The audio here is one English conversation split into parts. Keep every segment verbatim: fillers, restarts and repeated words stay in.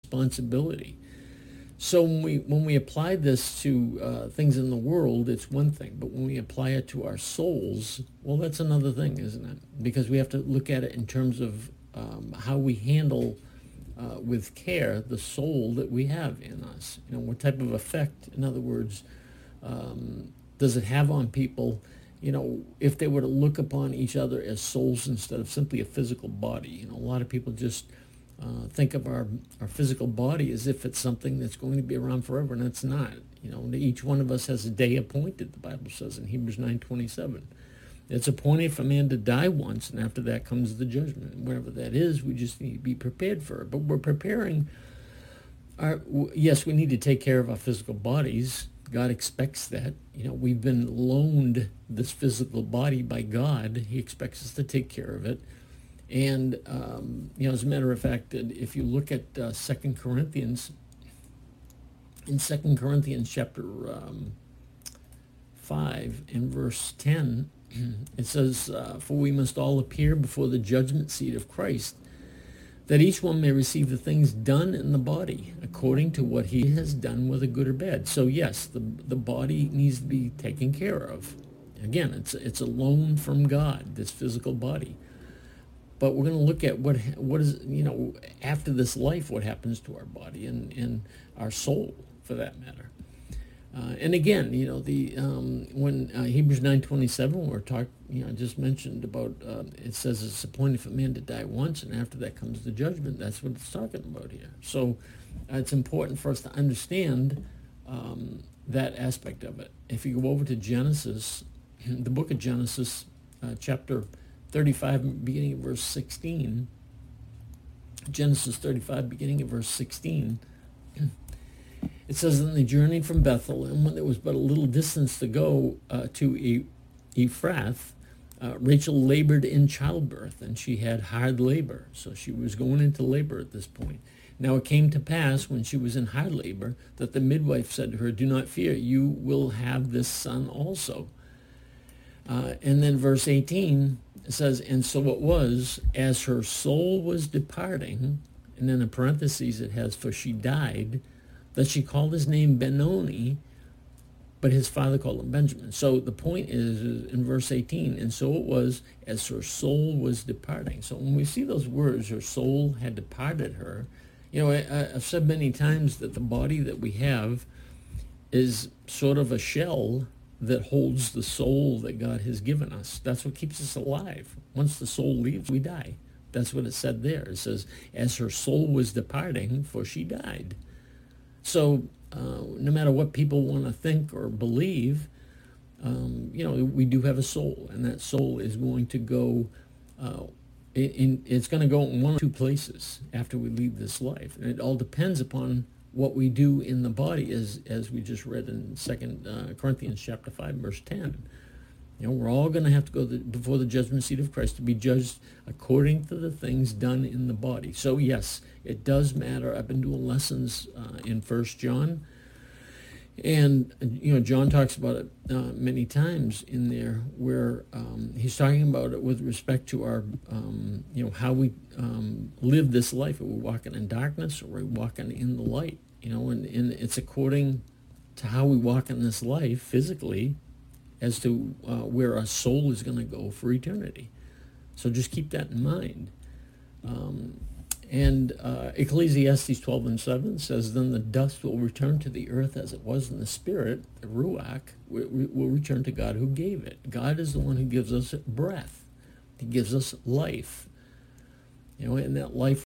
responsibility. So when we when we apply this to uh, things in the world, it's one thing. But when we apply it to our souls, well, that's another thing, isn't it? Because we have to look at it in terms of um, how we handle uh, with care the soul that we have in us. You know, what type of effect, in other words, um, does it have on people? You know, if they were to look upon each other as souls instead of simply a physical body. You know, a lot of people just uh, think of our, our physical body as if it's something that's going to be around forever, and it's not. You know, each one of us has a day appointed, the Bible says in Hebrews nine twenty-seven. It's appointed for man to die once, and after that comes the judgment. Whatever that is, we just need to be prepared for it. But we're preparing our, yes, we need to take care of our physical bodies. God expects that. You know, we've been loaned this physical body by God. He expects us to take care of it. And, um, you know, as a matter of fact, if you look at uh, Second Corinthians, in Second Corinthians chapter um, five and verse ten, it says, uh, for we must all appear before the judgment seat of Christ, that each one may receive the things done in the body according to what he has done, whether good or bad. So yes, the the body needs to be taken care of. Again, it's it's a loan from God, this physical body. But we're going to look at what what is, you know, after this life, what happens to our body and, and our soul, for that matter. Uh, and again, you know, the um, when uh, Hebrews nine twenty-seven, we're talk, you know, I just mentioned about, uh, it says it's appointed for man to die once, and after that comes the judgment. That's what it's talking about here. So uh, it's important for us to understand um, that aspect of it. If you go over to Genesis, the book of Genesis, uh, chapter thirty-five, beginning of verse sixteen, Genesis thirty-five, beginning of verse sixteen, it says, then they journeyed from Bethel, and when there was but a little distance to go uh, to e- Ephrath, uh, Rachel labored in childbirth, and she had hard labor. So she was going into labor at this point. Now it came to pass, when she was in hard labor, that the midwife said to her, do not fear, you will have this son also. Uh, and then verse eighteen, it says, and so it was, as her soul was departing, and then in parentheses it has, for she died, that she called his name Benoni, but his father called him Benjamin. So the point is, is in verse eighteen, and so it was as her soul was departing. So when we see those words, her soul had departed her, you know, I, I've said many times that the body that we have is sort of a shell that holds the soul that God has given us. That's what keeps us alive. Once the soul leaves, we die. That's what it said there. It says, as her soul was departing, for she died. So uh, no matter what people want to think or believe, um, you know, we do have a soul, and that soul is going to go, uh, in, in, it's going to go in one or two places after we leave this life. And it all depends upon what we do in the body, as, as we just read in Second uh, Corinthians chapter five, verse ten. You know, we're all going to have to go the, before the judgment seat of Christ to be judged according to the things done in the body. So yes, it does matter. I've been doing lessons uh, in First John, and you know, John talks about it uh, many times in there, where um, he's talking about it with respect to our, um, you know, how we um, live this life. Are we walking in darkness, or are we walking in the light? You know, and, and it's according to how we walk in this life physically, as to uh, where our soul is going to go for eternity. So just keep that in mind. Um, and uh, Ecclesiastes twelve and seven says, then the dust will return to the earth as it was in the spirit, the ruach, will, will return to God who gave it. God is the one who gives us breath. He gives us life. You know, and that life,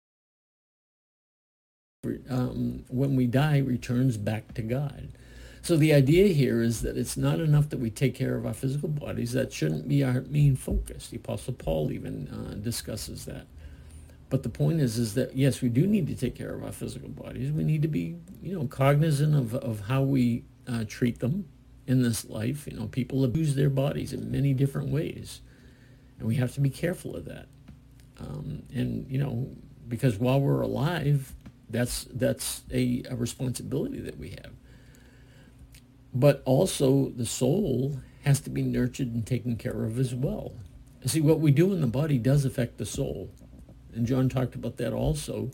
um, when we die, returns back to God. So the idea here is that it's not enough that we take care of our physical bodies. That shouldn't be our main focus. The Apostle Paul even uh, discusses that. But the point is, is that, yes, we do need to take care of our physical bodies. We need to be, you know, cognizant of, of how we uh, treat them in this life. You know, people abuse their bodies in many different ways. And we have to be careful of that. Um, and, you know, because while we're alive, that's, that's a, a responsibility that we have. But also the soul has to be nurtured and taken care of as well. See, what we do in the body does affect the soul. And John talked about that also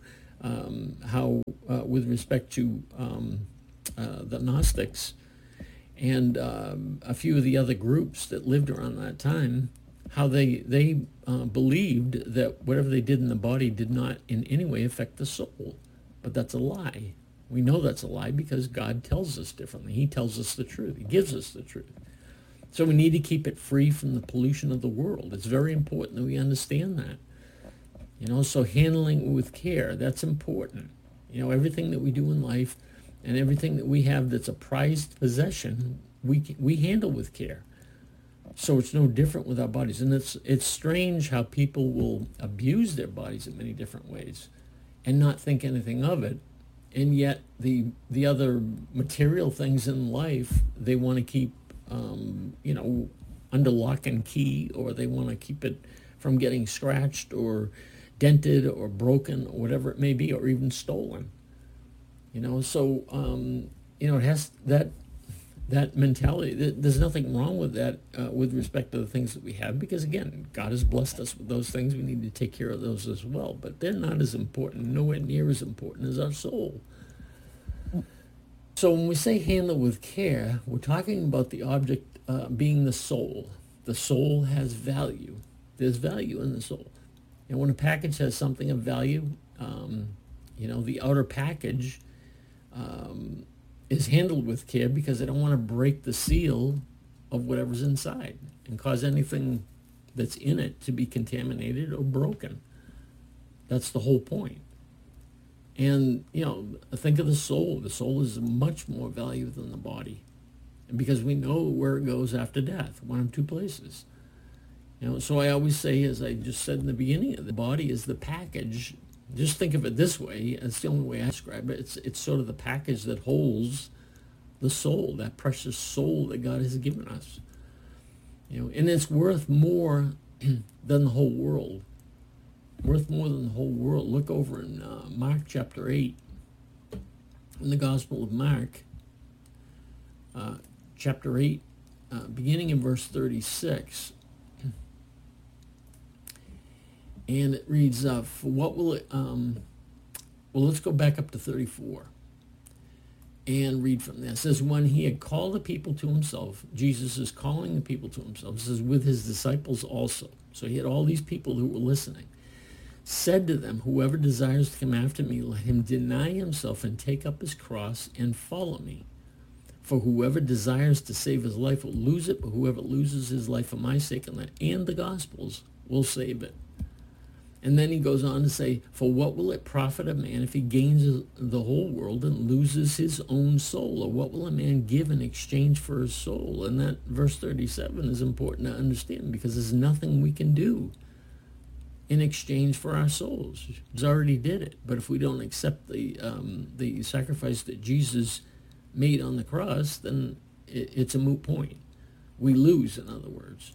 um, how uh, with respect to um, uh, the Gnostics and um, a few of the other groups that lived around that time, how they they uh, believed that whatever they did in the body did not in any way affect the soul. But that's a lie. We know that's a lie because God tells us differently. He tells us the truth. He gives us the truth. So we need to keep it free from the pollution of the world. It's very important that we understand that. You know, so handling with care, that's important. You know, everything that we do in life and everything that we have that's a prized possession, we we handle with care. So it's no different with our bodies. And it's it's strange how people will abuse their bodies in many different ways and not think anything of it. And yet the the other material things in life, they want to keep, um, you know, under lock and key, or they want to keep it from getting scratched or dented or broken or whatever it may be, or even stolen. You know, so, um, you know, it has that that mentality. There's nothing wrong with that uh, with respect to the things that we have, because, again, God has blessed us with those things. We need to take care of those as well. But they're not as important, nowhere near as important as our soul. So when we say handle with care, we're talking about the object uh, being the soul. The soul has value. There's value in the soul. And when a package has something of value, um, you know, the outer package um, is handled with care because they don't want to break the seal of whatever's inside and cause anything that's in it to be contaminated or broken. That's the whole point. And, you know, think of the soul. The soul is much more valuable than the body. And because we know where it goes after death, one of two places. You know, so I always say, as I just said in the beginning, the body is the package. Just think of it this way. It's the only way I describe it. It's, it's sort of the package that holds the soul, that precious soul that God has given us. You know, and it's worth more than the whole world. Worth more than the whole world. Look over in uh, Mark chapter eight, in the Gospel of Mark, uh, chapter eight, uh, beginning in verse thirty-six. And it reads, uh, for what will it, um, well, let's go back up to thirty-four and read from there. It says, when he had called the people to himself, Jesus is calling the people to himself. It says, with his disciples also. So he had all these people who were listening. Said to them, whoever desires to come after me, let him deny himself and take up his cross and follow me. For whoever desires to save his life will lose it, but whoever loses his life for my sake and, and the gospel's will save it. And then he goes on to say, for what will it profit a man if he gains the whole world and loses his own soul? Or what will a man give in exchange for his soul? And that verse thirty-seven is important to understand, because there's nothing we can do in exchange for our souls. He's already did it. But if we don't accept the um, the sacrifice that Jesus made on the cross, then it, it's a moot point. We lose, in other words.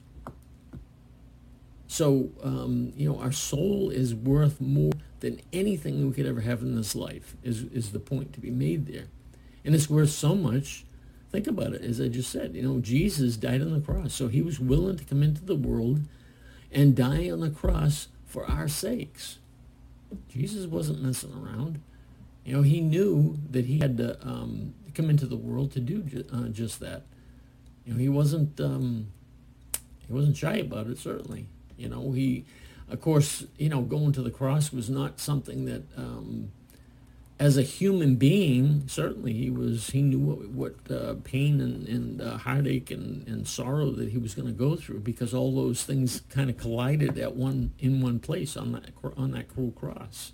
So, um, you know, our soul is worth more than anything we could ever have in this life, is, is the point to be made there. And it's worth so much. Think about it, as I just said, you know, Jesus died on the cross. So he was willing to come into the world and die on the cross for our sakes. Jesus wasn't messing around. You know, he knew that he had to um, come into the world to do ju- uh, just that. You know, he wasn't um, he wasn't shy about it, certainly. You know, he, of course, you know, going to the cross was not something that, um, as a human being, certainly he was, he knew what, what uh, pain and, and uh, heartache and, and sorrow that he was going to go through, because all those things kind of collided at one, in one place on that, on that cruel cross.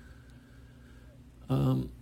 Um,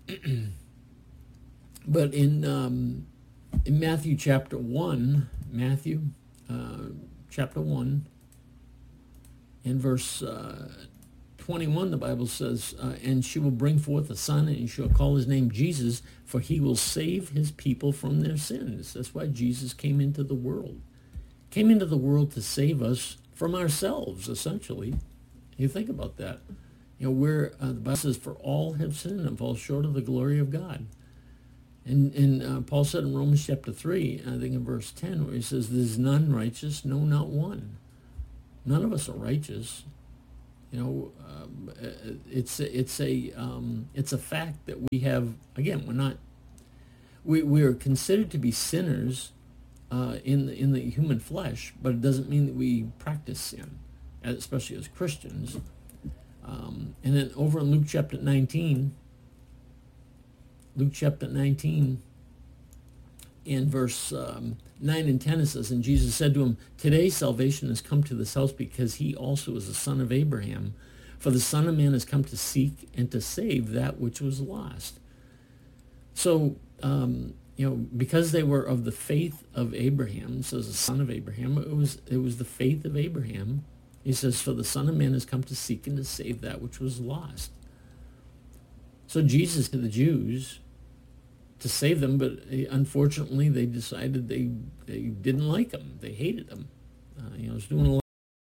but in, um, in Matthew chapter one, Matthew uh, chapter one, in verse uh, twenty-one, the Bible says, uh, and she will bring forth a son, and you shall call his name Jesus, for he will save his people from their sins. That's why Jesus came into the world. Came into the world to save us from ourselves, essentially. You think about that. You know, we're, uh, the Bible says, for all have sinned and fall short of the glory of God. And, and uh, Paul said in Romans chapter three, I think in verse ten, where he says, there's none righteous, no, not one. None of us are righteous. You know, um, it's it's a um, it's a fact that we have. Again, we're not we we are considered to be sinners uh, in the, in the human flesh, but it doesn't mean that we practice sin, especially as Christians. Um, and then over in Luke chapter nineteen, Luke chapter nineteen, in verse um, nine and ten, it says, "And Jesus said to him, Today salvation has come to this house, because he also is a son of Abraham. For the Son of Man has come to seek and to save that which was lost." So, um, you know, because they were of the faith of Abraham, says the son of Abraham, it was it was the faith of Abraham. He says, "For the Son of Man has come to seek and to save that which was lost." So Jesus to the Jews to save them, but unfortunately they decided they they didn't like him. They hated him. Uh, you know, I was doing a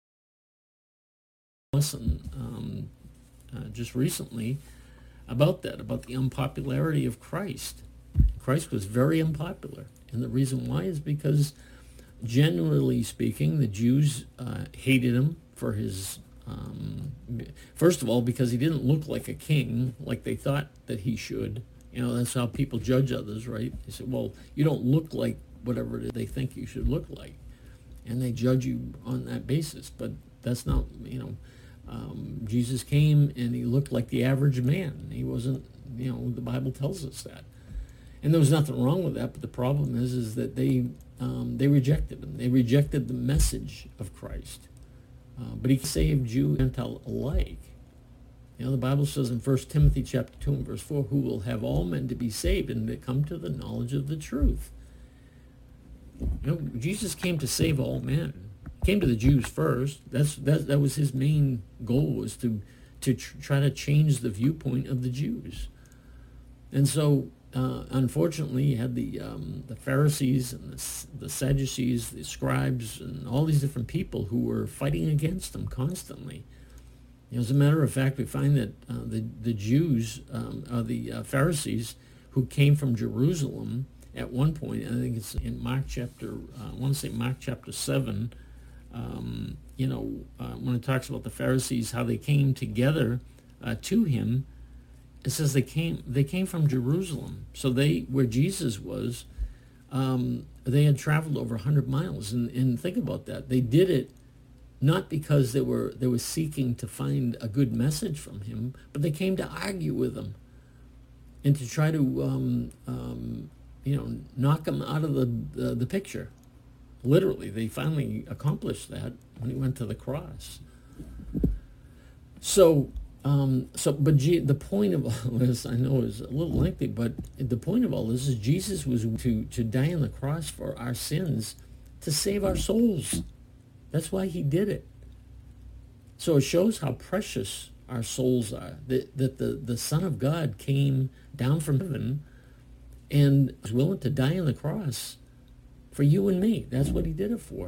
lesson um, uh, just recently about that, about the unpopularity of Christ. Christ was very unpopular, and the reason why is because, generally speaking, the Jews uh, hated him for his, um, first of all, because he didn't look like a king like they thought that he should. You know, that's how people judge others, right? They say, well, you don't look like whatever it is they think you should look like, and they judge you on that basis. But that's not, you know, um, Jesus came and he looked like the average man. He wasn't, you know, the Bible tells us that. And there was nothing wrong with that, but the problem is, is that they um, they rejected him. They rejected the message of Christ. Uh, but he saved Jew and Gentile alike. You know, the Bible says in First Timothy chapter two and verse four, "Who will have all men to be saved and to come to the knowledge of the truth." You know, Jesus came to save all men. He came to the Jews first. That's that. That was his main goal, was to to tr- try to change the viewpoint of the Jews. And so, uh, unfortunately, you had the um, the Pharisees and the, the Sadducees, the scribes, and all these different people who were fighting against him constantly. You know, as a matter of fact, we find that uh, the the Jews, um, uh, the uh, Pharisees, who came from Jerusalem at one point, I think it's in Mark chapter, uh, I want to say Mark chapter seven. Um, you know, uh, when it talks about the Pharisees, how they came together uh, to him, it says they came they came from Jerusalem. So they, where Jesus was, um, they had traveled over one hundred miles. And, and think about that. They did it not because they were they were seeking to find a good message from him, but they came to argue with him and to try to um, um, you know, knock him out of the, the the picture. Literally, they finally accomplished that when he went to the cross. So, um, so, but G, the point of all this, I know, is a little lengthy, but the point of all this is Jesus was to to die on the cross for our sins, to save our souls. That's why he did it. So it shows how precious our souls are, that, that the, the Son of God came down from heaven and was willing to die on the cross for you and me. That's what he did it for.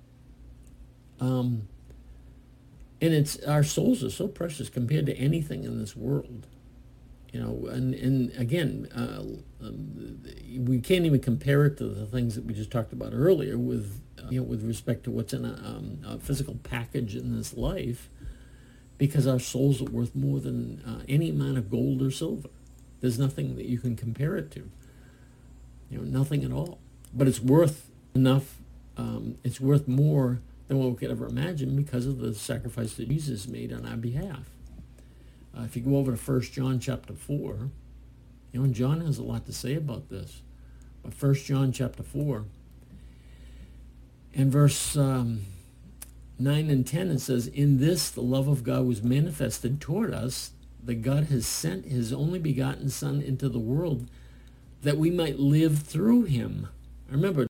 Um, and it's, our souls are so precious compared to anything in this world. You know, and, and again, uh, um, we can't even compare it to the things that we just talked about earlier with, uh, you know, with respect to what's in a, um, a physical package in this life, because our souls are worth more than uh, any amount of gold or silver. There's nothing that you can compare it to. You know, nothing at all. But it's worth enough, um, it's worth more than what we could ever imagine because of the sacrifice that Jesus made on our behalf. Uh, if you go over to First John chapter four, you know, and John has a lot to say about this. But First John chapter four, and verse um, nine and ten, it says, "In this the love of God was manifested toward us, that God has sent his only begotten Son into the world, that we might live through him." Remember,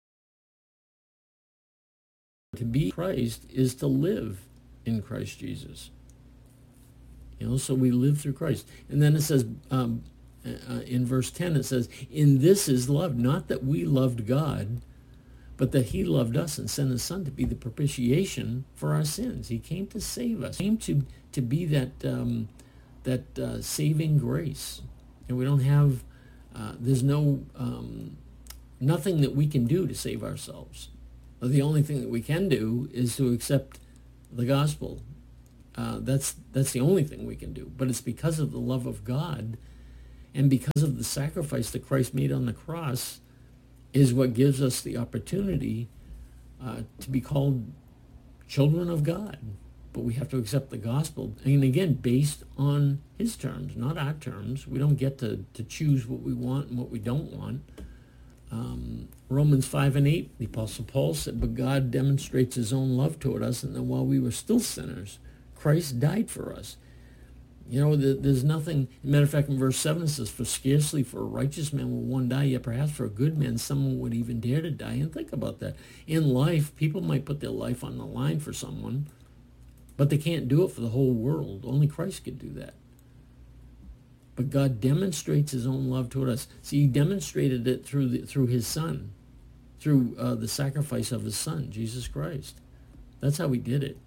to be Christ is to live in Christ Jesus. You know, so we live through Christ. And then it says, um, uh, in verse ten, it says, "In this is love, not that we loved God, but that he loved us and sent his Son to be the propitiation for our sins." He came to save us. He came to, to be that, um, that uh, saving grace. And we don't have, uh, there's no, um, nothing that we can do to save ourselves. The only thing that we can do is to accept the gospel Uh, that's that's the only thing we can do. But it's because of the love of God and because of the sacrifice that Christ made on the cross is what gives us the opportunity uh, to be called children of God. But we have to accept the gospel. And again, based on his terms, not our terms. We don't get to, to choose what we want and what we don't want. Um, Romans five and eight, the Apostle Paul said, but God demonstrates his own love toward us, and that while we were still sinners, Christ died for us. You know, there's nothing, as a matter of fact, in verse seven it says, for scarcely for a righteous man will one die, yet perhaps for a good man someone would even dare to die. And think about that. In life, people might put their life on the line for someone, but they can't do it for the whole world. Only Christ could do that. But God demonstrates his own love toward us. See, he demonstrated it through the, through his son, through uh, the sacrifice of his son, Jesus Christ. That's how he did it.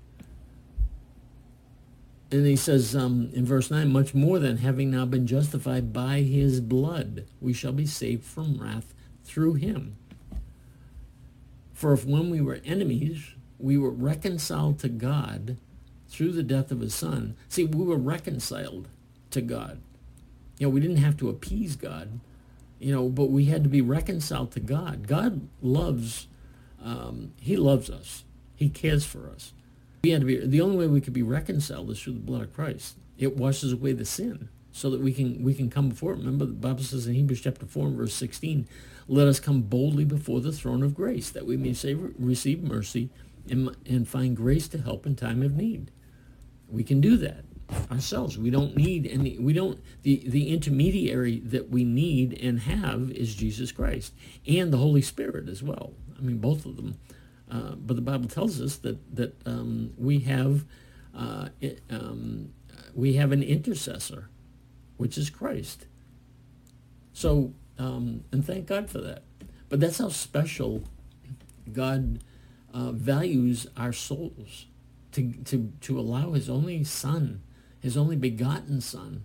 And he says um, in verse nine, much more than having now been justified by his blood, we shall be saved from wrath through him. For if when we were enemies, we were reconciled to God through the death of his son. See, we were reconciled to God. You know, we didn't have to appease God, you know, but we had to be reconciled to God. God loves, um, he loves us. He cares for us. We had to be, the only way we could be reconciled is through the blood of Christ. It washes away the sin so that we can we can come before it. Remember, the Bible says in Hebrews chapter four and verse sixteen, let us come boldly before the throne of grace, that we may save, receive mercy and, and find grace to help in time of need. We can do that ourselves. We don't need any, we don't, the, the intermediary that we need and have is Jesus Christ and the Holy Spirit as well. I mean, both of them. Uh, but the Bible tells us that that um, we have uh, it, um, we have an intercessor, which is Christ. So, um, and thank God for that. But that's how special God uh, values our souls, to to to allow His only Son, His only begotten Son,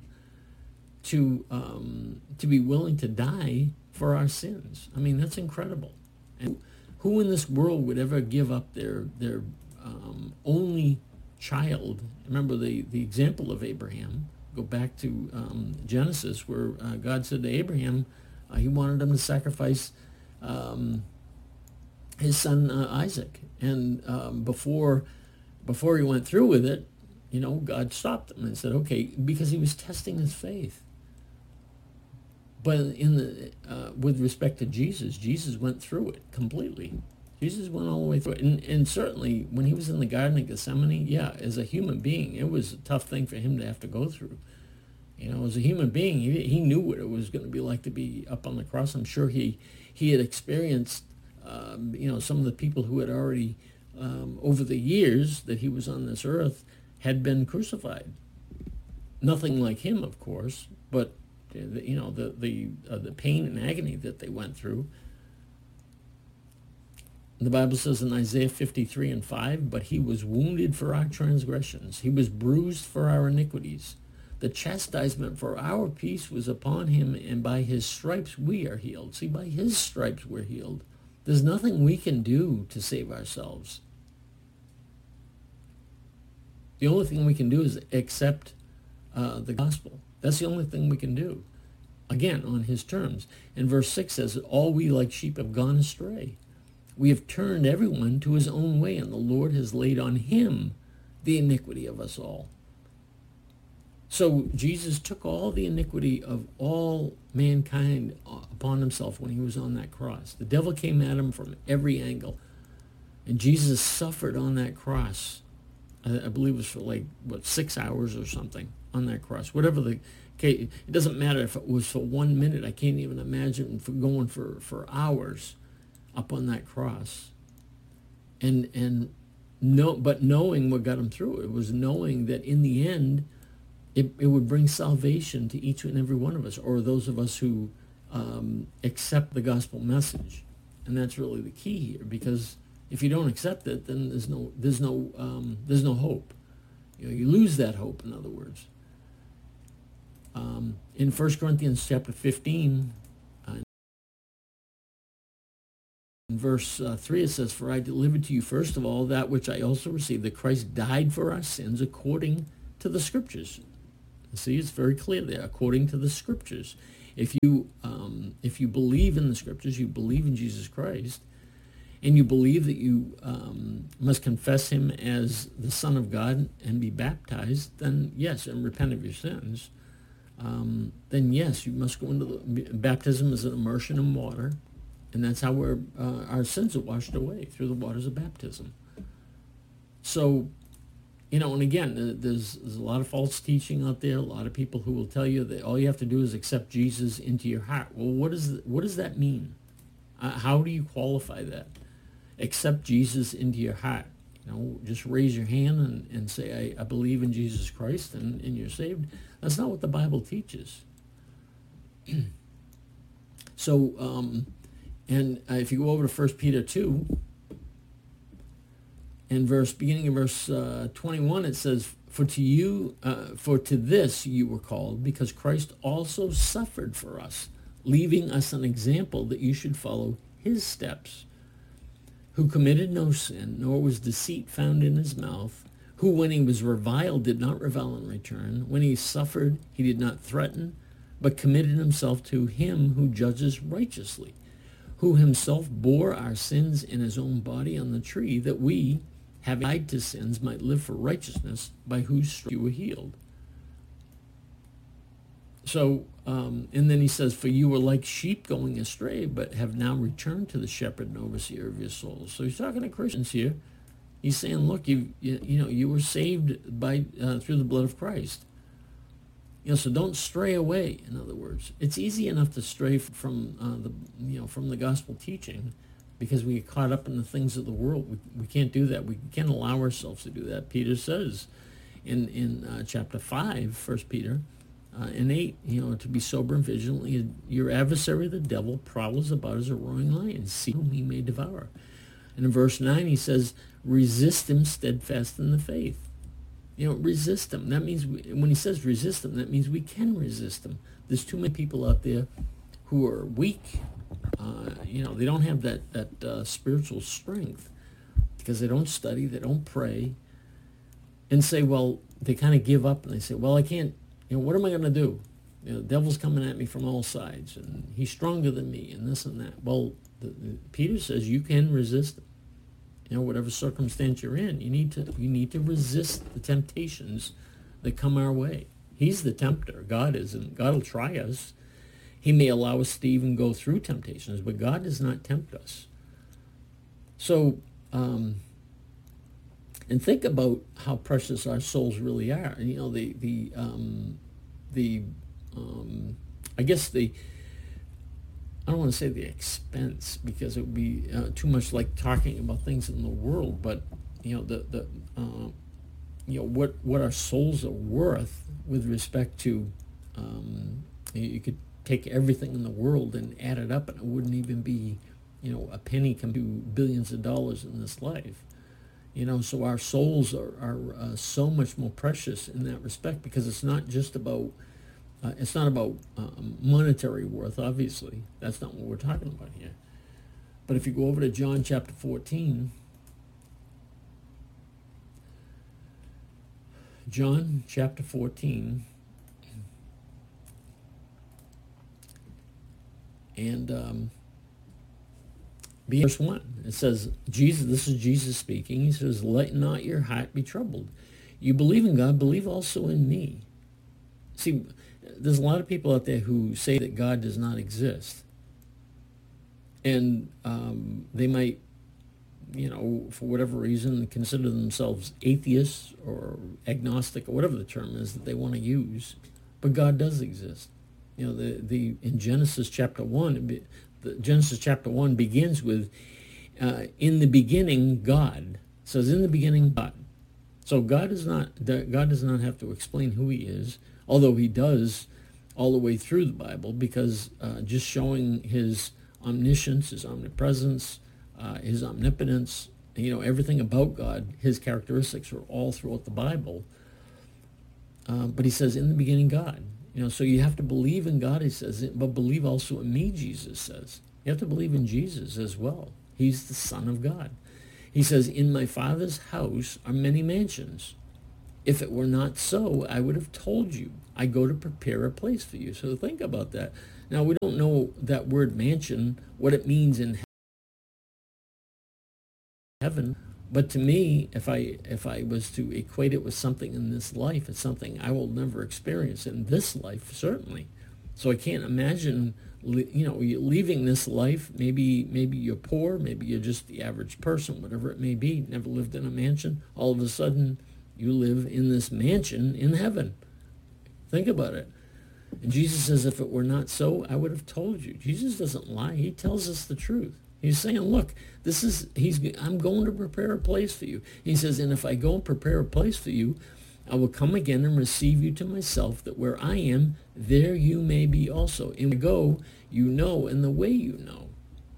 to um, to be willing to die for our sins. I mean, that's incredible. And who in this world would ever give up their their um, only child? Remember the, the example of Abraham. Go back to um, Genesis, where uh, God said to Abraham, uh, he wanted him to sacrifice um, his son uh, Isaac. And um, before before he went through with it, you know, God stopped him and said, okay, because he was testing his faith. But in the uh, with respect to Jesus, Jesus went through it completely. Jesus went all the way through it. And, and certainly when he was in the Garden of Gethsemane, yeah, as a human being, it was a tough thing for him to have to go through. You know, as a human being, he, he knew what it was going to be like to be up on the cross. I'm sure he, he had experienced, um, you know, some of the people who had already, um, over the years that he was on this earth, had been crucified. Nothing like him, of course, but you know, the the uh, the pain and agony that they went through. The Bible says in Isaiah fifty-three and five, but he was wounded for our transgressions. He was bruised for our iniquities. The chastisement for our peace was upon him, and by his stripes we are healed. See, by his stripes we're healed. There's nothing we can do to save ourselves. The only thing we can do is accept uh, the gospel. That's the only thing we can do. Again, on his terms. And verse six says, all we like sheep have gone astray. We have turned everyone to his own way, and the Lord has laid on him the iniquity of us all. So Jesus took all the iniquity of all mankind upon himself when he was on that cross. The devil came at him from every angle. And Jesus suffered on that cross. I, I believe it was for like, what, six hours or something. On that cross, whatever the case, it doesn't matter if it was for one minute. I can't even imagine for going for, for hours up on that cross. And and no, but knowing what got him through it was knowing that in the end, it, it would bring salvation to each and every one of us, or those of us who um, accept the gospel message. And that's really the key here, because if you don't accept it, then there's no there's no um, there's no hope. You know, you lose that hope. In other words. Um, in First Corinthians chapter fifteen, In verse uh, three it says, "For I delivered to you first of all that which I also received, that Christ died for our sins according to the Scriptures." See, it's very clear there, according to the Scriptures. If you um, if you believe in the Scriptures, you believe in Jesus Christ, and you believe that you um, must confess him as the Son of God and be baptized, then yes, and repent of your sins, um, then yes, you must go into the baptism as an immersion in water, and that's how we're, uh, our sins are washed away, through the waters of baptism. So, you know, and again, there's, there's a lot of false teaching out there, a lot of people who will tell you that all you have to do is accept Jesus into your heart. Well, what, is, what does that mean? Uh, how do you qualify that? Accept Jesus into your heart. You know, just raise your hand and, and say, I, I believe in Jesus Christ, and, and you're saved. That's not what the Bible teaches. So, um, and uh, if you go over to First Peter two, in verse, beginning of verse uh, twenty-one, it says, For to you, uh, for to this you were called, because Christ also suffered for us, leaving us an example that you should follow his steps, who committed no sin, nor was deceit found in his mouth, who when he was reviled did not revile in return, when he suffered he did not threaten, but committed himself to him who judges righteously, who himself bore our sins in his own body on the tree, that we, having died to sins, might live for righteousness, by whose stripes you were healed. So, um, and then he says, For you were like sheep going astray, but have now returned to the shepherd and overseer of your souls. So he's talking to Christians here. He's saying, look, you you, you know, you were saved by uh, through the blood of Christ. You know, so don't stray away. In other words, it's easy enough to stray from uh, the you know from the gospel teaching, because we get caught up in the things of the world. We, we can't do that. We can't allow ourselves to do that. Peter says in in uh, chapter five, First Peter. Uh, and eight, you know, to be sober and vigilant. Your adversary, the devil, prowls about as a roaring lion, see whom he may devour. And in verse nine, he says, resist him steadfast in the faith. You know, resist him. That means, we, when he says resist him, that means we can resist him. There's too many people out there who are weak. Uh, you know, they don't have that, that uh, spiritual strength because they don't study, they don't pray, and say, well, they kind of give up and they say, well, I can't, you know, what am I going to do? You know, the devil's coming at me from all sides, and he's stronger than me, and this and that. Well, the, the, Peter says you can resist him. You know, whatever circumstance you're in, you need to you need to resist the temptations that come our way. He's the tempter. God isn't. God will try us. He may allow us to even go through temptations, but God does not tempt us. So, um, and think about how precious our souls really are. And, you know, the, the, um, the um, I guess the, I don't want to say the expense, because it would be uh, too much like talking about things in the world, but, you know, the, the uh, you know, what, what our souls are worth with respect to, um, you could take everything in the world and add it up, and it wouldn't even be, you know, a penny compared to billions of dollars in this life. You know, so our souls are, are uh, so much more precious in that respect, because it's not just about, uh, it's not about uh, monetary worth, obviously. That's not what we're talking about here. But if you go over to John chapter fourteen, John chapter fourteen, and um, verse one, it says, Jesus, this is Jesus speaking. He says, let not your heart be troubled. You believe in God, believe also in me. See, there's a lot of people out there who say that God does not exist. And um, they might, you know, for whatever reason, consider themselves atheists or agnostic or whatever the term is that they want to use. But God does exist. You know, the, the in Genesis chapter one, the Genesis chapter one begins with, uh, in the beginning, God. It says, in the beginning, God. So God is not, God does not have to explain who he is, although he does all the way through the Bible, because uh, just showing his omniscience, his omnipresence, uh, his omnipotence, you know, everything about God, his characteristics are all throughout the Bible. Uh, but he says, in the beginning, God. You know, so you have to believe in God, he says, but believe also in me, Jesus says. You have to believe in Jesus as well. He's the Son of God. He says, in my Father's house are many mansions. If it were not so, I would have told you. I go to prepare a place for you. So think about that. Now, we don't know that word mansion, what it means in heaven. But to me, if I if I was to equate it with something in this life, it's something I will never experience in this life, certainly. So I can't imagine, you know, you leaving this life. Maybe maybe you're poor, maybe you're just the average person, whatever it may be. Never lived in a mansion. All of a sudden, you live in this mansion in heaven. Think about it. And Jesus says, if it were not so, I would have told you. Jesus doesn't lie. He tells us the truth. He's saying, look, this is, he's, I'm going to prepare a place for you. He says, and if I go and prepare a place for you, I will come again and receive you to myself, that where I am, there you may be also. And when I go, you know, and the way you know.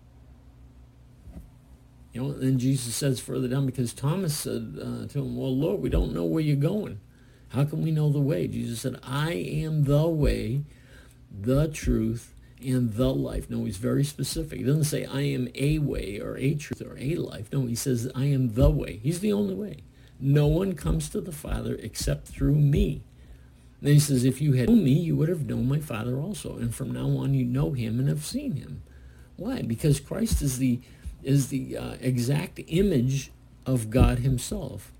You know, and then Jesus says further down, because Thomas said uh, to him, well, Lord, we don't know where you're going. How can we know the way? Jesus said, I am the way, the truth, and the life. No, he's very specific. He doesn't say, I am a way or a truth or a life. No, he says, I am the way. He's the only way. No one comes to the Father except through me. Then he says, if you had known me, you would have known my Father also. And from now on, you know him and have seen him. Why? Because Christ is the, is the uh, exact image of God himself.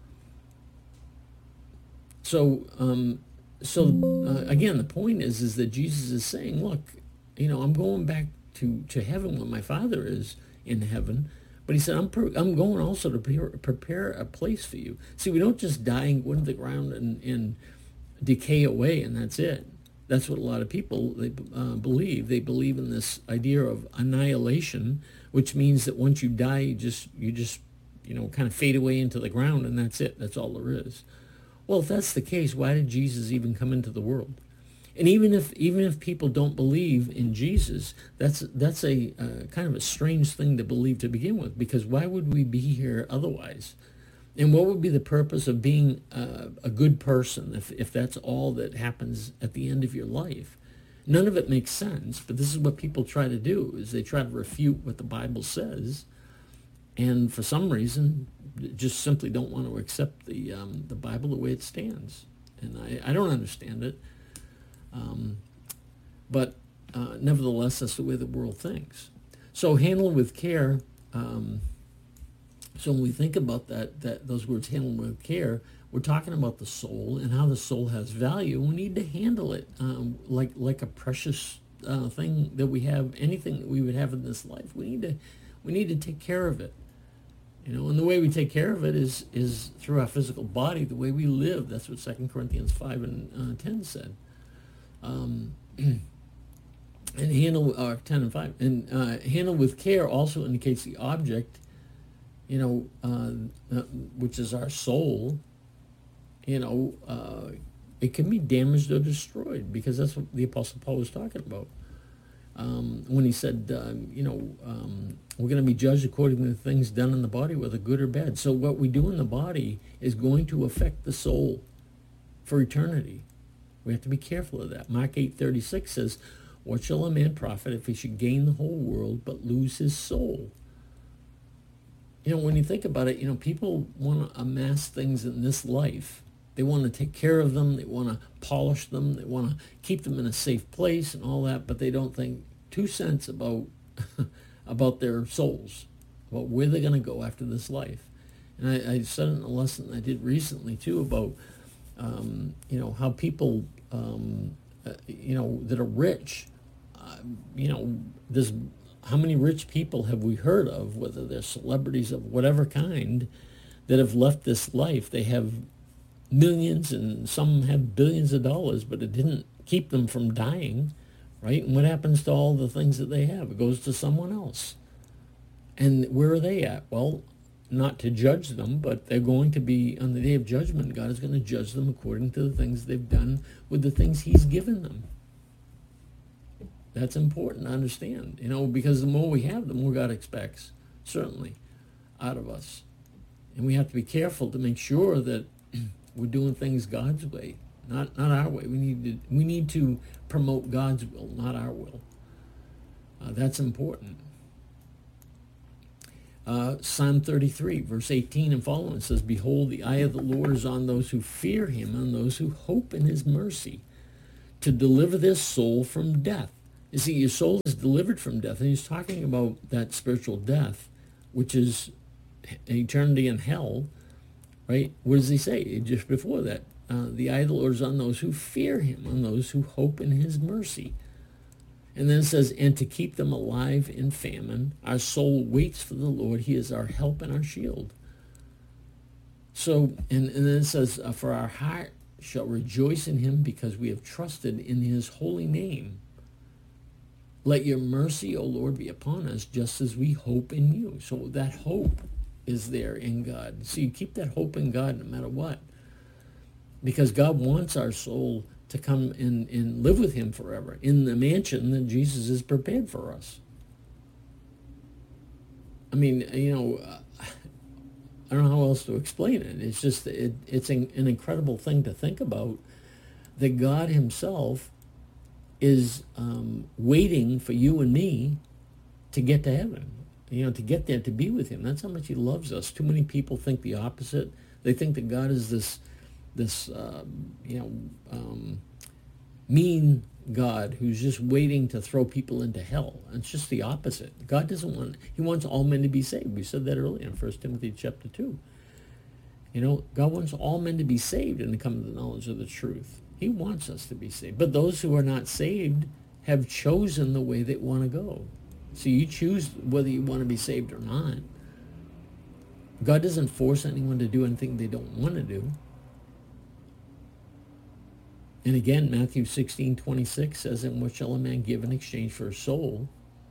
So, um, so uh, again, the point is, is that Jesus is saying, look, you know, I'm going back to, to heaven when my Father is in heaven. But he said, I'm, per- I'm going also to prepare, prepare a place for you. See, we don't just die and go into the ground and, and decay away and that's it. That's what a lot of people they uh, believe. They believe in this idea of annihilation, which means that once you die, you just, you just, you know, kind of fade away into the ground and that's it. That's all there is. Well, if that's the case, why did Jesus even come into the world? And even if even if people don't believe in Jesus, that's that's a uh, kind of a strange thing to believe to begin with, because why would we be here otherwise? And what would be the purpose of being uh, a good person if, if that's all that happens at the end of your life? None of it makes sense, but this is what people try to do, is they try to refute what the Bible says, and for some reason, just simply don't want to accept the um, the Bible the way it stands. And I, I don't understand it. Um, but uh, nevertheless, that's the way the world thinks. So handle with care. Um, so when we think about that, that those words, handle with care, we're talking about the soul and how the soul has value. We need to handle it um, like like a precious uh, thing that we have. Anything that we would have in this life, we need to we need to take care of it. You know, and the way we take care of it is is through our physical body, the way we live. That's what Second Corinthians five and uh, ten said. Um, and handle uh, ten and five and uh, handle with care also indicates the object, you know, uh, uh, which is our soul. You know, uh, it can be damaged or destroyed, because that's what the Apostle Paul was talking about um, when he said, uh, you know, um, we're going to be judged according to the things done in the body, whether good or bad. So what we do in the body is going to affect the soul for eternity. We have to be careful of that. Mark eight thirty-six says, what shall a man profit if he should gain the whole world but lose his soul? You know, when you think about it, you know, people want to amass things in this life. They want to take care of them. They want to polish them. They want to keep them in a safe place and all that, but they don't think two cents about, about their souls, about where they're going to go after this life. And I, I said in a lesson I did recently, too, about Um, you know, how people, um, uh, you know, that are rich, uh, you know, there's, how many rich people have we heard of, whether they're celebrities of whatever kind, that have left this life? They have millions and some have billions of dollars, but it didn't keep them from dying, right? And what happens to all the things that they have? It goes to someone else. And where are they at? Well, not to judge them, but they're going to be, on the day of judgment, God is going to judge them according to the things they've done with the things he's given them. That's important to understand, you know, because the more we have, the more God expects, certainly, out of us. And we have to be careful to make sure that we're doing things God's way, not not our way. We need to, we need to promote God's will, not our will. Uh, that's important. Uh, Psalm thirty-three, verse eighteen and following says, behold, the eye of the Lord is on those who fear him and those who hope in his mercy, to deliver their soul from death. You see, your soul is delivered from death. And he's talking about that spiritual death, which is eternity in hell, right? What does he say just before that? Uh, the eye of the Lord is on those who fear him, on those who hope in his mercy. And then it says, and to keep them alive in famine. Our soul waits for the Lord. He is our help and our shield. So, and, and then it says, uh, for our heart shall rejoice in him because we have trusted in his holy name. Let your mercy, O Lord, be upon us just as we hope in you. So that hope is there in God. So you keep that hope in God no matter what. Because God wants our soul to come and, and live with him forever in the mansion that Jesus has prepared for us. I mean, you know, uh, I don't know how else to explain it. It's just, it, it's an, an incredible thing to think about, that God himself is um, waiting for you and me to get to heaven, you know, to get there, to be with him. That's how much he loves us. Too many people think the opposite. They think that God is this this, uh, you know, um, mean God who's just waiting to throw people into hell. And it's just the opposite. God doesn't want, he wants all men to be saved. We said that earlier in First Timothy chapter two. You know, God wants all men to be saved and to come to the knowledge of the truth. He wants us to be saved. But those who are not saved have chosen the way they want to go. So you choose whether you want to be saved or not. God doesn't force anyone to do anything they don't want to do. And again, Matthew sixteen twenty-six says, and what shall a man give in exchange for a soul?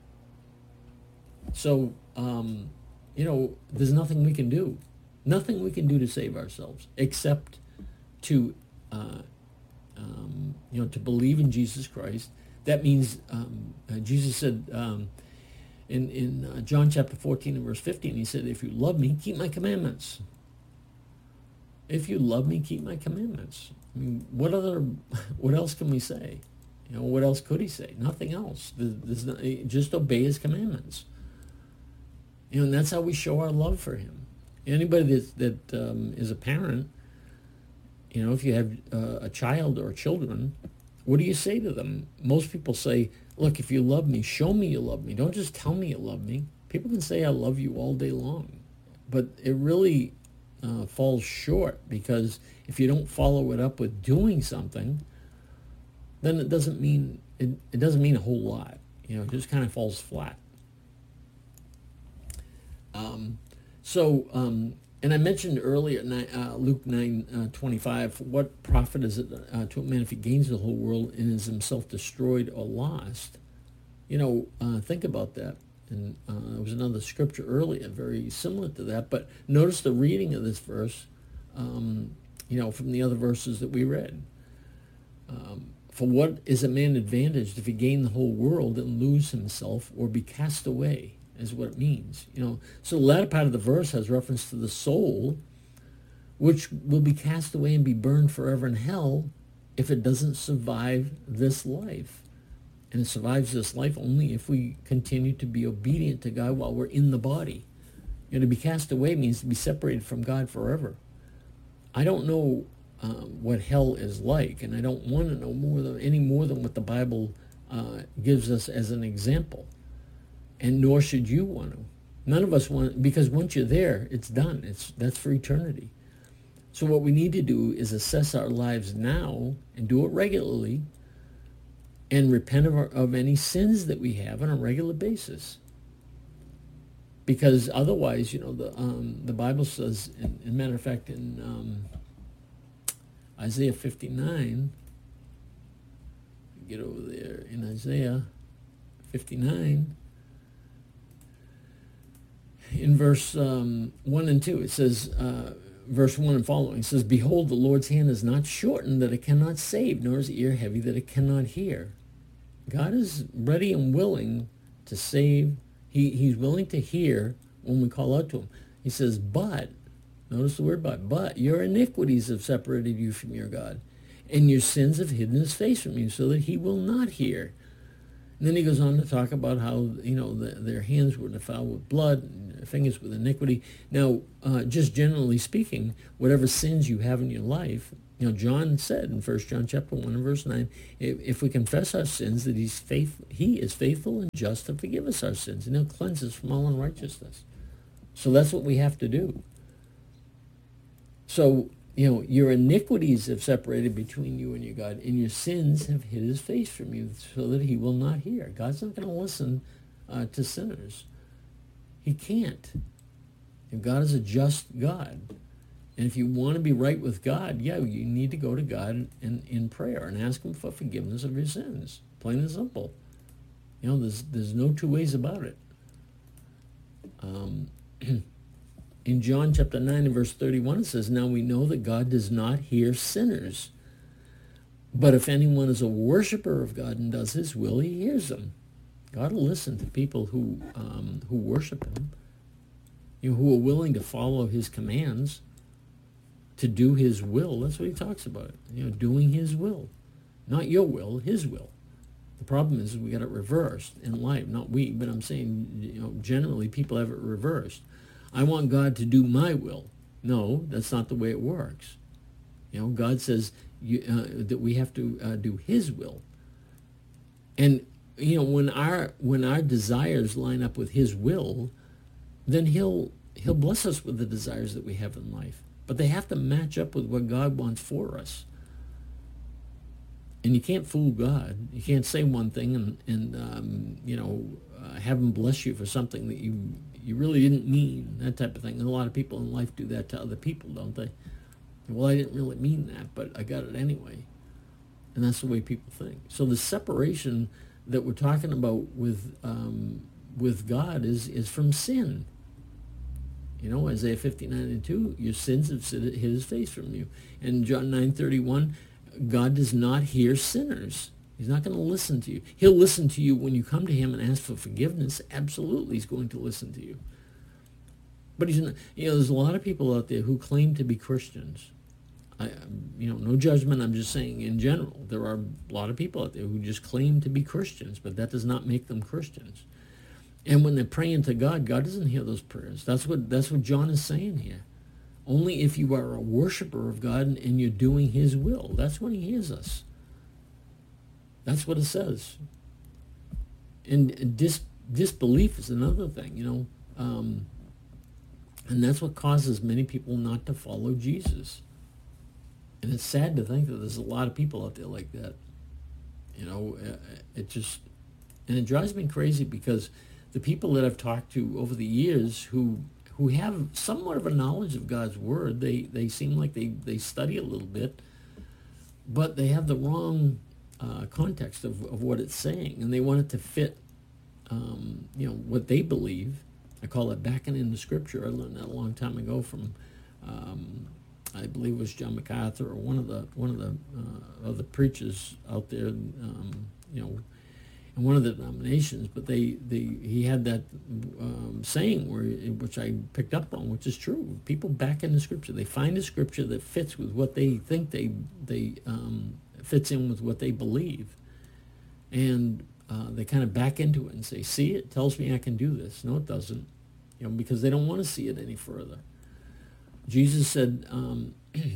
So, um, you know, there's nothing we can do. Nothing we can do to save ourselves except to, uh, um, you know, to believe in Jesus Christ. That means um, uh, Jesus said um, in, in uh, John chapter fourteen and verse fifteen, he said, if you love me, keep my commandments. If you love me, keep my commandments. I mean, what other, what else can we say? You know, what else could he say? Nothing else. There's no, just obey his commandments. You know, and that's how we show our love for him. Anybody that, that um, is a parent, you know, if you have uh, a child or children, what do you say to them? Most people say, look, if you love me, show me you love me. Don't just tell me you love me. People can say I love you all day long, but it really uh, falls short, because if you don't follow it up with doing something, then it doesn't mean, it, it doesn't mean a whole lot. You know, it just kind of falls flat. Um, so, um, and I mentioned earlier, uh, Luke nine uh, twenty-five, what profit is it uh, to a man if he gains the whole world and is himself destroyed or lost? You know, uh, think about that. And uh, there was another scripture earlier, very similar to that. But notice the reading of this verse, um, you know, from the other verses that we read. Um, For what is a man advantaged if he gain the whole world and lose himself or be cast away, is what it means. You know, so the latter part of the verse has reference to the soul, which will be cast away and be burned forever in hell if it doesn't survive this life. And it survives this life only if we continue to be obedient to God while we're in the body. You know, to be cast away means to be separated from God forever. I don't know Um, what hell is like, and I don't want to know more than any more than what the Bible uh, gives us as an example, and nor should you want to. None of us want, because once you're there, it's done. It's that's for eternity. So what we need to do is assess our lives now and do it regularly, and repent of, our, of any sins that we have on a regular basis. Because otherwise, you know, the um, the Bible says, in, in matter of fact, in um, Isaiah fifty-nine, get over there, in Isaiah fifty-nine, in verse um, one and two, it says, uh, verse one and following, it says, behold, the Lord's hand is not shortened that it cannot save, nor is ear heavy that it cannot hear. God is ready and willing to save. He, he's willing to hear when we call out to him. He says, but, notice the word but, but your iniquities have separated you from your God, and your sins have hidden his face from you so that he will not hear. And then he goes on to talk about how, you know, the, their hands were defiled with blood, and their fingers with iniquity. Now, uh, just generally speaking, whatever sins you have in your life, you know, John said in First John chapter one and verse nine, if, if we confess our sins, that he's faith, he is faithful and just to forgive us our sins, and he'll cleanse us from all unrighteousness. So that's what we have to do. So, you know, your iniquities have separated between you and your God, and your sins have hid his face from you so that he will not hear. God's not going to listen uh, to sinners. He can't. And God is a just God. And if you want to be right with God, yeah, you need to go to God in, in prayer and ask him for forgiveness of your sins. Plain and simple. You know, there's, there's no two ways about it. Um, in John chapter nine and verse thirty-one, it says, now we know that God does not hear sinners. But if anyone is a worshiper of God and does his will, he hears them. God will listen to people who, um, who worship him, you know, who are willing to follow his commands, to do his will. That's what he talks about. You know, doing his will. Not your will, his will. The problem is we got it reversed in life. Not we, but I'm saying, you know, generally people have it reversed. I want God to do my will. No, that's not the way it works. You know, God says you, uh, that we have to uh, do his will. And, you know, when our when our desires line up with his will, then he'll he'll bless us with the desires that we have in life. But they have to match up with what God wants for us. And you can't fool God. You can't say one thing and, and um, you know, uh, have him bless you for something that you you really didn't mean, that type of thing. And a lot of people in life do that to other people, don't they? Well, I didn't really mean that, but I got it anyway. And that's the way people think. So the separation that we're talking about with um, with God is, is from sin. You know, Isaiah fifty-nine and two, your sins have hid his face from you. And John nine thirty-one, God does not hear sinners. He's not going to listen to you. He'll listen to you when you come to him and ask for forgiveness. Absolutely, he's going to listen to you. But he's not, you know, there's a lot of people out there who claim to be Christians. I, you know, no judgment. I'm just saying in general, there are a lot of people out there who just claim to be Christians, but that does not make them Christians. And when they're praying to God, God doesn't hear those prayers. That's what that's what John is saying here. Only if you are a worshiper of God and you're doing his will, that's when he hears us. That's what it says. And dis, disbelief is another thing, you know. Um, and that's what causes many people not to follow Jesus. And it's sad to think that there's a lot of people out there like that. You know, it just, and it drives me crazy because the people that I've talked to over the years who who have somewhat of a knowledge of God's word, they, they seem like they, they study a little bit, but they have the wrong uh, context of, of what it's saying, and they want it to fit, um, you know, what they believe. I call it backing into Scripture. I learned that a long time ago from, um, I believe it was John MacArthur or one of the one of the uh, other preachers out there, um, you know, in one of the denominations. But they, they he had that um, saying where which I picked up on, which is true. People back into Scripture. They find a Scripture that fits with what they think they they um, fits in with what they believe, and uh, they kind of back into it and say, "See, it tells me I can do this." No, it doesn't. You know, because they don't want to see it any further. Jesus said um,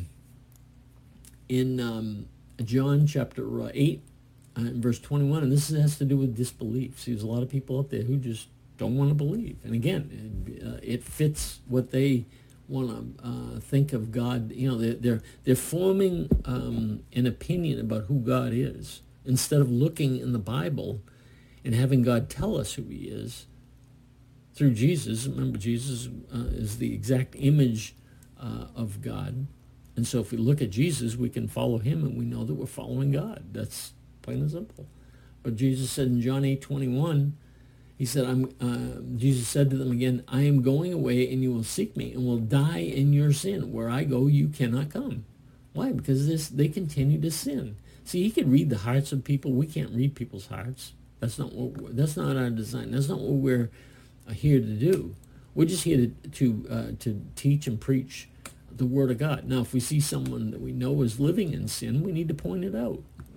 in um, John chapter uh, eight, uh, verse twenty-one, and this has to do with disbelief. See, there's a lot of people out there who just don't want to believe. And again, it, uh, it fits what they want to uh, think of God. You know, they're, they're, they're forming um, an opinion about who God is instead of looking in the Bible and having God tell us who he is through Jesus. Remember, Jesus uh, is the exact image Uh, of God. And so if we look at Jesus, we can follow him and we know that we're following God. That's plain and simple. But Jesus said in John eight twenty-one, he said, I'm, uh, Jesus said to them again, I am going away and you will seek me and will die in your sin. Where I go, you cannot come. Why? Because this, they continue to sin. See, he could read the hearts of people. We can't read people's hearts. That's not what, that's not our design. That's not what we're uh, here to do. We're just here to, to, uh, to teach and preach the Word of God. Now, if we see someone that we know is living in sin, we need to point it out.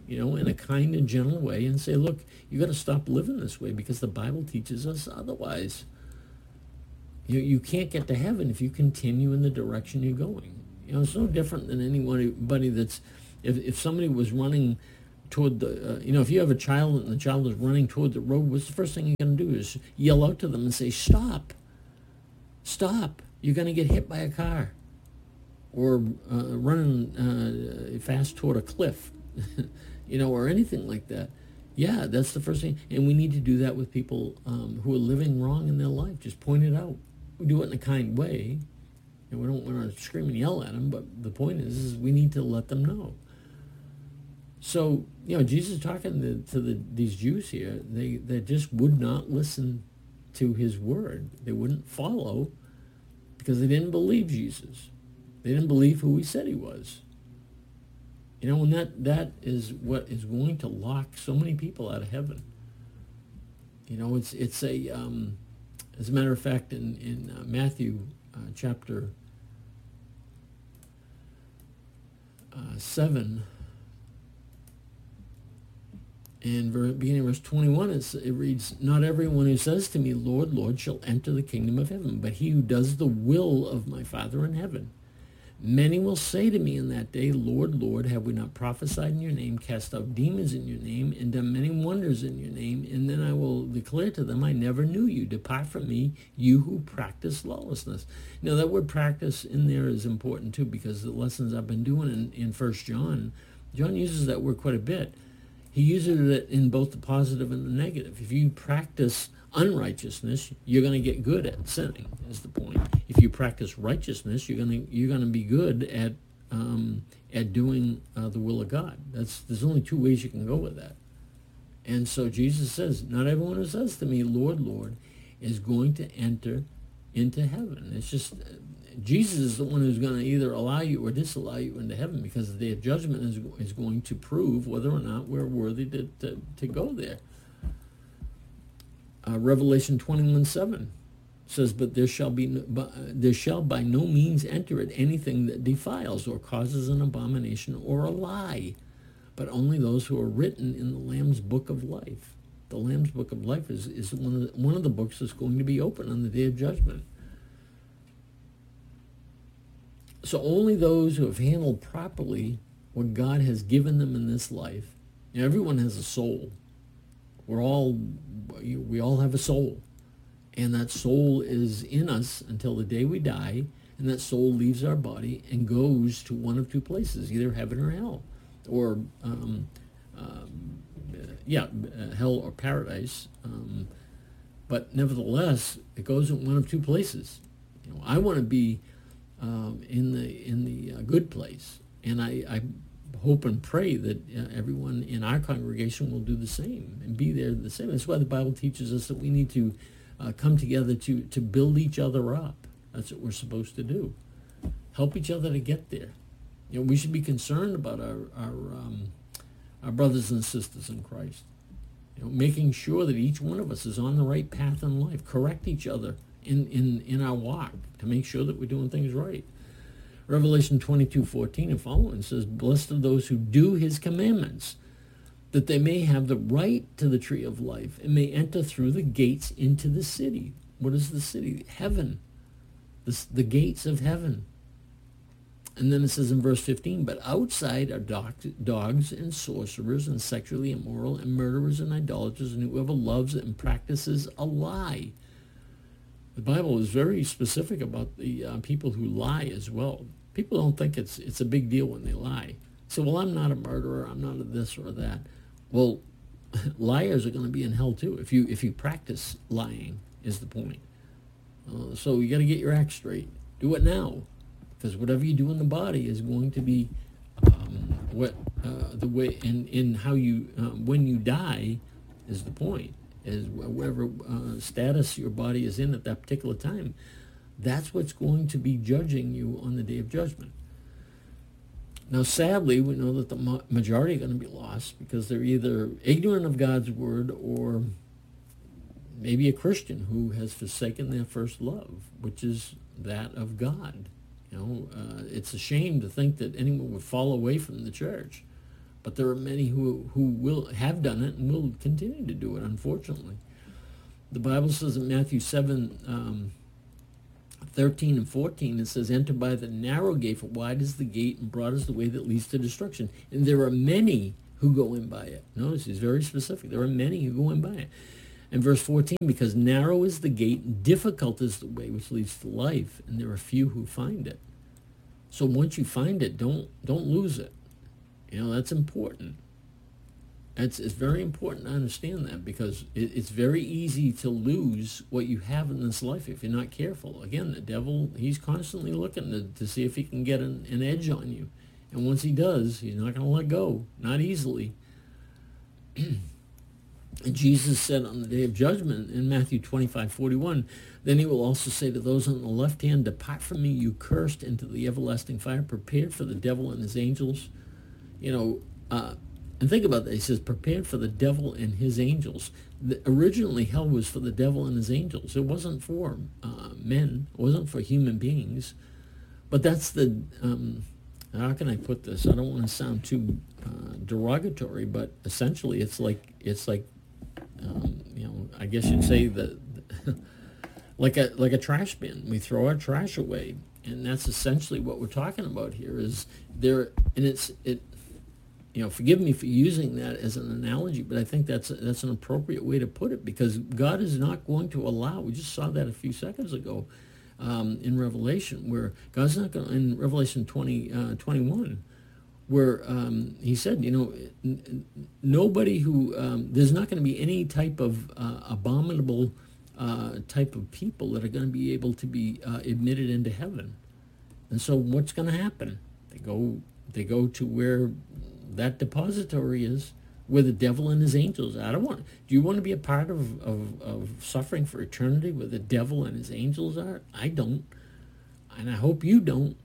you know, in a kind and gentle way and say, look, you got to stop living this way because the Bible teaches us otherwise. You, you can't get to heaven if you continue in the direction you're going. You know, it's no different than anybody that's, if, if somebody was running toward the, uh, you know, if you have a child and the child is running toward the road, what's the first thing you're going to do is yell out to them and say, stop, stop, you're going to get hit by a car. Or uh, running uh, fast toward a cliff, you know, or anything like that. Yeah, that's the first thing. And we need to do that with people um, who are living wrong in their life. Just point it out. We do it in a kind way. And we don't want to scream and yell at them, but the point is, is we need to let them know. So, you know, Jesus talking to, to the, these Jews here, they, they just would not listen to his word. They wouldn't follow because they didn't believe Jesus. They didn't believe who he said he was. You know, and that, that is what is going to lock so many people out of heaven. You know, it's it's a, um, as a matter of fact, in, in uh, Matthew uh, chapter uh, seven, and ver- beginning of verse twenty-one, it's, it reads, not everyone who says to me, Lord, Lord, shall enter the kingdom of heaven, but he who does the will of my Father in heaven. Many will say to me in that day, Lord, Lord, have we not prophesied in your name, cast out demons in your name, and done many wonders in your name? And then I will declare to them, I never knew you. Depart from me, you who practice lawlessness. Now, that word practice in there is important, too, because the lessons I've been doing in, in First John, John uses that word quite a bit. He uses it in both the positive and the negative. If you practice unrighteousness, you're going to get good at sinning, is the point. If you practice righteousness, you're going to you're going to be good at um, at doing uh, the will of God. That's there's only two ways you can go with that. And so Jesus says, not everyone who says to me, Lord, Lord, is going to enter into heaven. It's just Jesus is the one who's going to either allow you or disallow you into heaven, because the day of judgment is is going to prove whether or not we're worthy to to, to go there. Uh, Revelation twenty-one seven says, but there shall be no, but, uh, there shall by no means enter it anything that defiles or causes an abomination or a lie, but only those who are written in the Lamb's book of life. The Lamb's book of life is, is one of the, one of the books that's going to be open on the day of judgment. So only those who have handled properly what God has given them in this life. You know, everyone has a soul. We're all, we all have a soul. And that soul is in us until the day we die, and that soul leaves our body and goes to one of two places, either heaven or hell, or, um, um, yeah, uh, hell or paradise. Um, but nevertheless, it goes in one of two places. You know, I want to be um, in the in the uh, good place, and I, I hope and pray that uh, everyone in our congregation will do the same and be there the same. That's why the Bible teaches us that we need to uh, come together to, to build each other up. That's what we're supposed to do. Help each other to get there. You know, we should be concerned about our our, um, our brothers and sisters in Christ. You know, making sure that each one of us is on the right path in life. Correct each other in, in, in our walk to make sure that we're doing things right. Revelation twenty-two fourteen and following says, blessed are those who do his commandments, that they may have the right to the tree of life and may enter through the gates into the city. What is the city? Heaven. The, the gates of heaven. And then it says in verse fifteen, but outside are dogs, dogs and sorcerers and sexually immoral and murderers and idolaters and whoever loves and practices a lie. The Bible is very specific about the uh, people who lie as well. People don't think it's it's a big deal when they lie. So, well, I'm not a murderer, I'm not a this or that. Well, liars are going to be in hell too if you if you practice lying, is the point. Uh, so you got to get your act straight. Do it now, because whatever you do in the body is going to be um, what uh, the way in in how you uh, when you die is the point. Is whatever uh, status your body is in at that particular time, that's what's going to be judging you on the day of judgment. Now, sadly, we know that the majority are going to be lost because they're either ignorant of God's word or maybe a Christian who has forsaken their first love, which is that of God. You know, uh, it's a shame to think that anyone would fall away from the church. But there are many who, who will have done it and will continue to do it, unfortunately. The Bible says in Matthew seven, um, thirteen and fourteen, it says, enter by the narrow gate, for wide is the gate and broad is the way that leads to destruction. And there are many who go in by it. Notice he's very specific. There are many who go in by it. And verse fourteen, because narrow is the gate and difficult is the way which leads to life, and there are few who find it. So once you find it, don't don't lose it. You know, that's important. It's, it's very important to understand that, because it, it's very easy to lose what you have in this life if you're not careful. Again, the devil, he's constantly looking to, to see if he can get an, an edge on you. And once he does, he's not going to let go, not easily. And Jesus said on the day of judgment in Matthew twenty-five forty-one, then he will also say to those on the left hand, depart from me, you cursed, into the everlasting fire, prepared for the devil and his angels. You know, uh, and think about that. He says, prepared for the devil and his angels. The, originally, hell was for the devil and his angels. It wasn't for uh, men. It wasn't for human beings. But that's the, um, how can I put this? I don't want to sound too uh, derogatory, but essentially it's like, it's like, um, you know, I guess you'd say that, like a like a trash bin. We throw our trash away. And that's essentially what we're talking about here is there, and it's, it, you know, forgive me for using that as an analogy, but I think that's that's an appropriate way to put it, because God is not going to allow, we just saw that a few seconds ago um, in Revelation, where God's not going to, in Revelation twenty, uh, twenty-one, where um, he said, you know, n- n- nobody who, um, there's not going to be any type of uh, abominable uh, type of people that are going to be able to be uh, admitted into heaven. And so what's going to happen? They go, they go to where that depository is, where the devil and his angels are. I don't want, do you want to be a part of, of, of suffering for eternity where the devil and his angels are? I don't. And I hope you don't.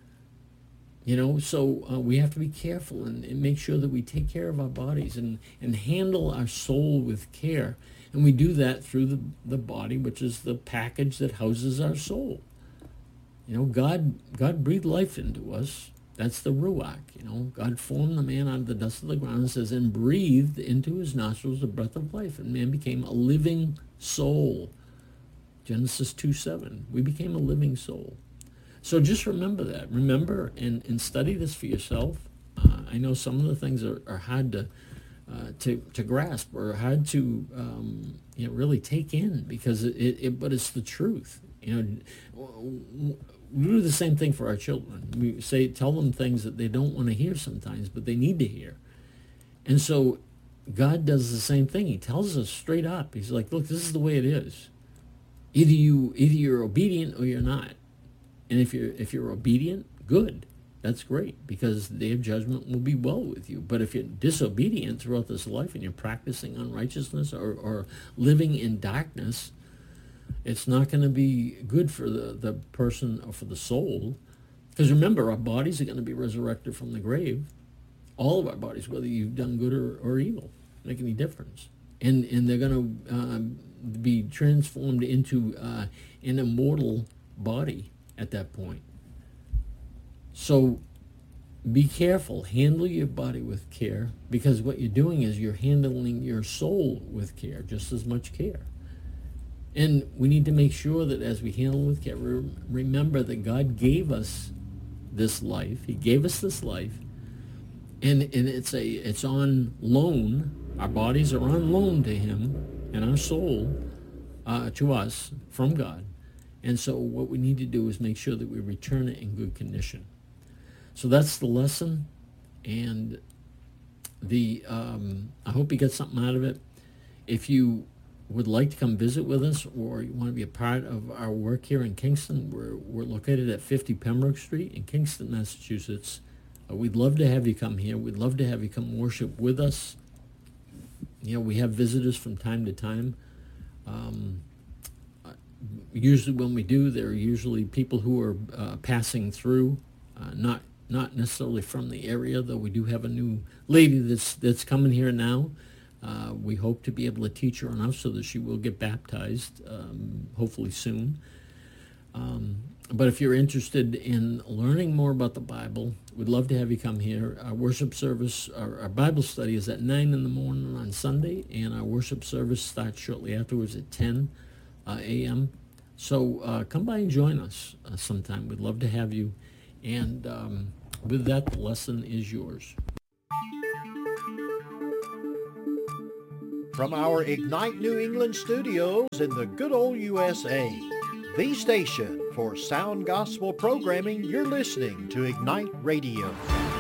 You know, so uh, we have to be careful and, and make sure that we take care of our bodies and, and handle our soul with care. And we do that through the, the body, which is the package that houses our soul. You know, God God breathed life into us. That's the Ruach. You know, God formed the man out of the dust of the ground, and says, and breathed into his nostrils the breath of life, and man became a living soul. Genesis two seven. We became a living soul. So just remember that. Remember and, and study this for yourself. Uh, I know some of the things are, are hard to, uh, to to grasp or hard to um, you know, really take in, because it, it, it but it's the truth. You know, we do the same thing for our children. We say, tell them things that they don't want to hear sometimes, but they need to hear. And so God does the same thing. He tells us straight up. He's like, look, this is the way it is. Either you, either you're obedient or you're not. And if you're if you're obedient, good. That's great, because the day of judgment will be well with you. But if you're disobedient throughout this life and you're practicing unrighteousness or, or living in darkness, it's not going to be good for the, the person or for the soul. Because remember, our bodies are going to be resurrected from the grave. All of our bodies, whether you've done good or, or evil, make any difference. And and they're going to um, be transformed into uh, an immortal body at that point. So be careful. Handle your body with care, because what you're doing is you're handling your soul with care, just as much care. And we need to make sure that as we handle with care, we remember that God gave us this life. He gave us this life, and and it's a it's on loan. Our bodies are on loan to Him, and our soul uh, to us from God. And so what we need to do is make sure that we return it in good condition. So that's the lesson, and the um, I hope you get something out of it. If you would like to come visit with us, or you want to be a part of our work here in Kingston, we're, we're located at fifty Pembroke Street in Kingston, Massachusetts. Uh, we'd love to have you come here. We'd love to have you come worship with us. You know, we have visitors from time to time. Um, usually when we do, they're usually people who are uh, passing through, uh, not not necessarily from the area, though we do have a new lady that's that's coming here now. Uh, we hope to be able to teach her enough so that she will get baptized, um, hopefully soon. Um, but if you're interested in learning more about the Bible, we'd love to have you come here. Our worship service, our, our Bible study is at nine in the morning on Sunday, and our worship service starts shortly afterwards at ten uh, a m. So uh, come by and join us uh, sometime. We'd love to have you. And um, with that, the lesson is yours. From our Ignite New England studios in the good old U S A, the station for sound gospel programming, you're listening to Ignite Radio.